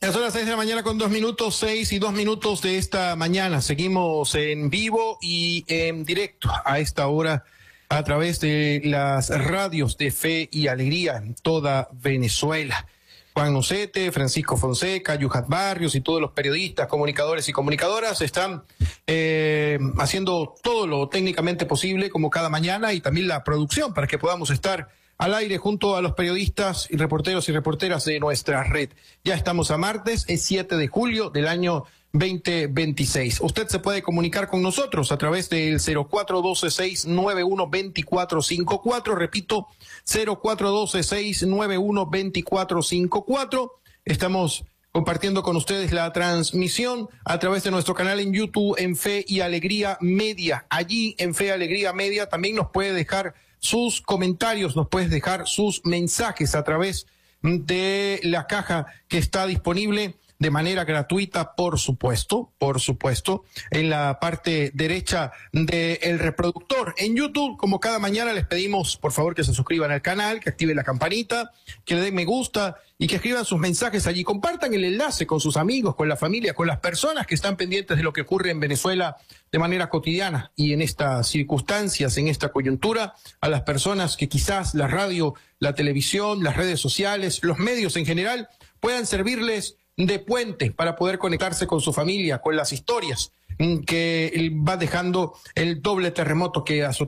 Ya son las 6 de la mañana con 2 minutos, 6 y 2 minutos de esta mañana. Seguimos en vivo y en directo a esta hora a través de las radios de Fe y Alegría en toda Venezuela. Juan Nocete, Francisco Fonseca, Yuhat Barrios y todos los periodistas, comunicadores y comunicadoras están haciendo todo lo técnicamente posible como cada mañana y también la producción para que podamos estar al aire junto a los periodistas y reporteros y reporteras de nuestra red. Ya estamos a martes, es 7 de julio del año 2026. Usted se puede comunicar con nosotros a través del 0412-691-2454. Repito, 0412-691-2454. Estamos compartiendo con ustedes la transmisión a través de nuestro canal en YouTube en Fe y Alegría Media. Allí en Fe y Alegría Media también nos puede dejar sus comentarios, nos puedes dejar sus mensajes a través de la caja que está disponible de manera gratuita, por supuesto, en la parte derecha del reproductor. En YouTube, como cada mañana, les pedimos, por favor, que se suscriban al canal, que activen la campanita, que le den me gusta y que escriban sus mensajes allí. Compartan el enlace con sus amigos, con la familia, con las personas que están pendientes de lo que ocurre en Venezuela de manera cotidiana y en estas circunstancias, en esta coyuntura, a las personas que quizás la radio, la televisión, las redes sociales, los medios en general puedan servirles de puente para poder conectarse con su familia, con las historias que va dejando el doble terremoto que azotó